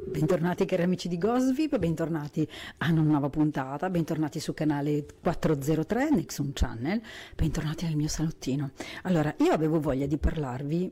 Bentornati cari amici di Gosvip, bentornati a una nuova puntata, bentornati su canale 403 Nexum Channel, bentornati nel mio salottino. Allora, io avevo voglia di parlarvi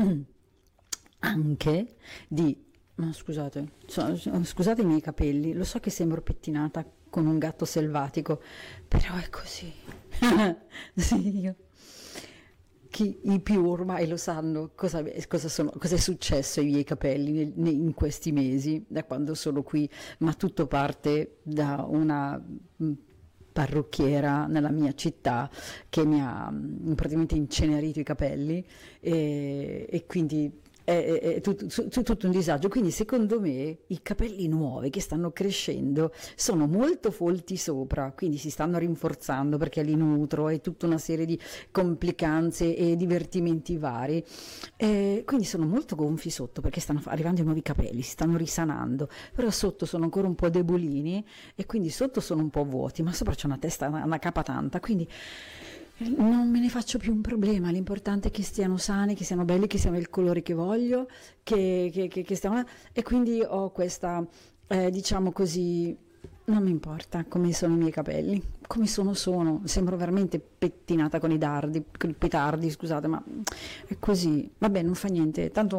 anche di... No, scusate, scusate i miei capelli, lo so che sembro pettinata con un gatto selvatico, però è così. Sì, io... I più ormai lo sanno cosa è successo ai miei capelli in questi mesi, da quando sono qui, ma tutto parte da una parrucchiera nella mia città che mi ha praticamente incenerito i capelli e quindi è tutto un disagio. Quindi secondo me i capelli nuovi che stanno crescendo sono molto folti sopra, quindi si stanno rinforzando perché li nutro e tutta una serie di complicanze e divertimenti vari, quindi sono molto gonfi sotto perché stanno arrivando i nuovi capelli, si stanno risanando, però sotto sono ancora un po' debolini e quindi sotto sono un po' vuoti, ma sopra c'è una testa, una capa tanta, quindi non me ne faccio più un problema, l'importante è che stiano sani, che siano belli, che siano il colore che voglio, che stiano... E quindi ho questa, diciamo così, non mi importa come sono i miei capelli, come sono, sembro veramente pettinata con i petardi, scusate, ma è così, vabbè, non fa niente, tanto,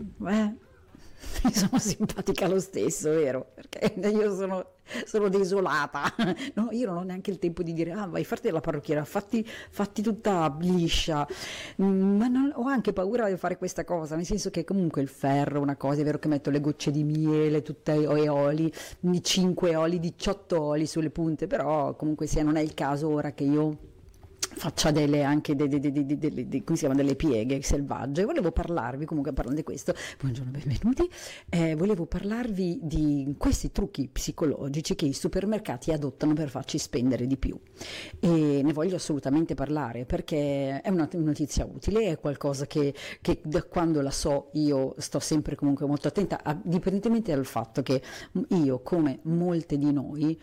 mi sono simpatica lo stesso, vero? Perché io sono desolata, no, io non ho neanche il tempo di dire vai farti la parrucchiera, fatti tutta liscia, ma ho anche paura di fare questa cosa, nel senso che comunque il ferro, una cosa, è vero che metto le gocce di miele, tutte e oli, 5 oli, 18 oli sulle punte, però comunque sia non è il caso ora che io faccia anche come si chiama, delle pieghe selvagge. Volevo parlarvi, comunque parlando di questo, buongiorno, benvenuti, volevo parlarvi di questi trucchi psicologici che i supermercati adottano per farci spendere di più, e ne voglio assolutamente parlare perché è una notizia utile, è qualcosa che da quando la so io sto sempre comunque molto attenta, indipendentemente dal fatto che io, come molte di noi,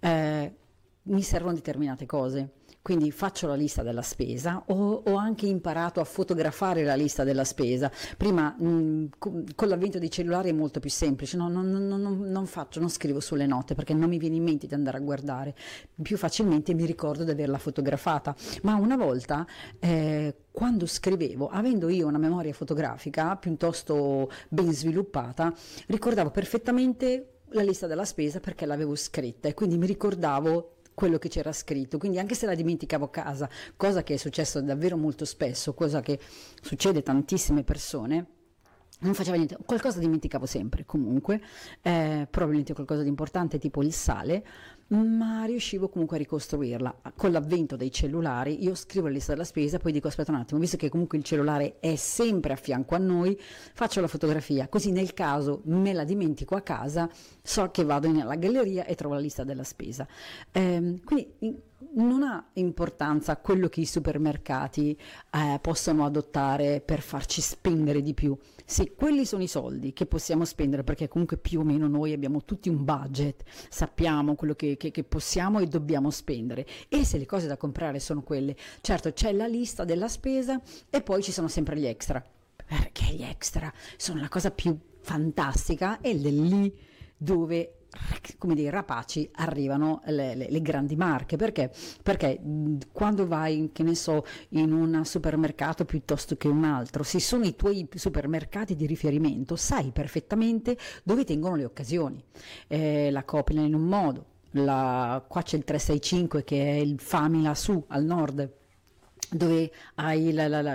mi servono determinate cose. Quindi faccio la lista della spesa, ho anche imparato a fotografare la lista della spesa. Prima con l'avvento dei cellulari è molto più semplice, no? Non scrivo sulle note perché non mi viene in mente di andare a guardare, più facilmente mi ricordo di averla fotografata. Ma una volta quando scrivevo, avendo io una memoria fotografica piuttosto ben sviluppata, ricordavo perfettamente la lista della spesa perché l'avevo scritta e quindi mi ricordavo quello che c'era scritto, quindi anche se la dimenticavo a casa, cosa che è successo davvero molto spesso, cosa che succede a tantissime persone, non faceva niente, qualcosa dimenticavo sempre comunque, probabilmente qualcosa di importante tipo il sale, ma riuscivo comunque a ricostruirla. Con l'avvento dei cellulari io scrivo la lista della spesa, poi dico aspetta un attimo, visto che comunque il cellulare è sempre a fianco a noi, faccio la fotografia, così nel caso me la dimentico a casa, so che vado nella galleria e trovo la lista della spesa. Quindi non ha importanza quello che i supermercati possono adottare per farci spendere di più. Sì, quelli sono i soldi che possiamo spendere, perché comunque più o meno noi abbiamo tutti un budget, sappiamo quello che possiamo e dobbiamo spendere, e se le cose da comprare sono quelle, certo c'è la lista della spesa e poi ci sono sempre gli extra, perché gli extra sono la cosa più fantastica, ed è lì dove, come dei rapaci, arrivano le grandi marche, perché quando vai, che ne so, in un supermercato piuttosto che un altro, se sono i tuoi supermercati di riferimento, sai perfettamente dove tengono le occasioni, la Coppola in un modo, qua c'è il 365 che è il Famila su al nord, dove hai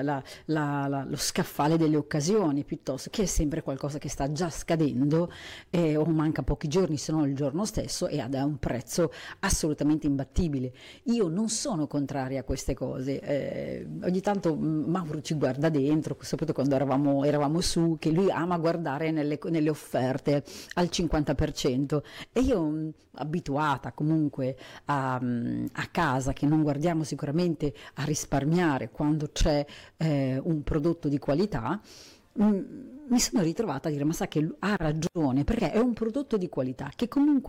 lo scaffale delle occasioni, piuttosto che è sempre qualcosa che sta già scadendo o manca pochi giorni, se no il giorno stesso, e ha un prezzo assolutamente imbattibile. Io non sono contraria a queste cose, ogni tanto Mauro ci guarda dentro, soprattutto quando eravamo su, che lui ama guardare nelle offerte al 50%, e io abituata comunque a casa, che non guardiamo sicuramente a risparmiare quando c'è un prodotto di qualità, mi sono ritrovata a dire ma sa che ha ragione, perché è un prodotto di qualità che comunque